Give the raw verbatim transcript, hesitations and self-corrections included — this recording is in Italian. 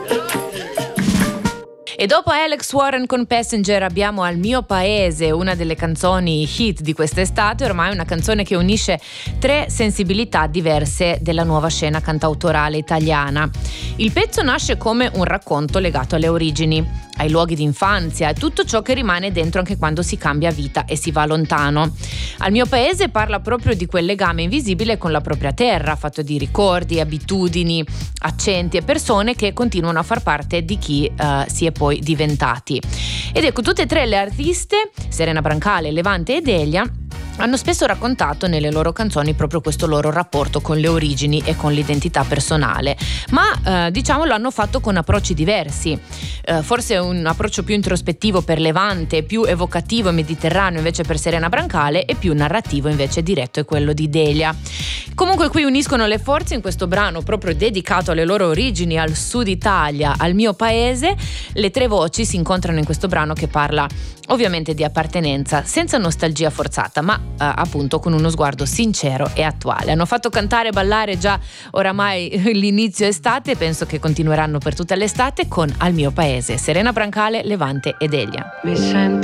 E dopo Alex Warren con Passenger abbiamo Al mio paese, una delle canzoni hit di quest'estate, ormai una canzone che unisce tre sensibilità diverse della nuova scena cantautorale italiana. Il pezzo nasce come un racconto legato alle origini, ai luoghi d'infanzia e tutto ciò che rimane dentro anche quando si cambia vita e si va lontano. Al mio paese parla proprio di quel legame invisibile con la propria terra, fatto di ricordi, abitudini, accenti e persone che continuano a far parte di chi uh, si è poi diventati. Ed ecco, tutte e tre le artiste, Serena Brancale, Levante ed Elia, hanno spesso raccontato nelle loro canzoni proprio questo loro rapporto con le origini e con l'identità personale, ma eh, diciamo lo hanno fatto con approcci diversi, eh, forse un approccio più introspettivo per Levante, più evocativo e mediterraneo invece per Serena Brancale e più narrativo invece diretto è quello di Delia. Comunque qui uniscono le forze in questo brano proprio dedicato alle loro origini, al sud Italia, al mio paese. Le tre voci si incontrano in questo brano che parla ovviamente di appartenenza, senza nostalgia forzata, ma eh, appunto con uno sguardo sincero e attuale. Hanno fatto cantare e ballare già oramai l'inizio estate e penso che continueranno per tutta l'estate con Al mio paese, Serena Brancale, Levante ed Elia. Mi sento